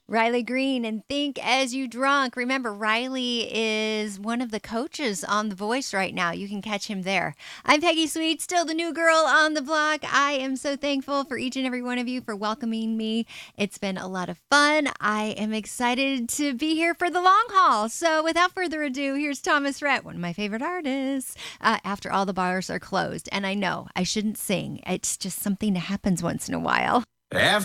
Riley Green and Think As You Drunk. Remember, Riley is one of the coaches on The Voice right now. You can catch him there. I'm Peggy Sweet, still the new girl on the block. I am so thankful for each and every one of you for welcoming me. It's been a lot of fun. I am excited to be here for the long haul. So, without further ado, here's Thomas Rhett, one of my favorite artists, after all the bars are closed. And I know I shouldn't sing, it's just something that happens once in a while. After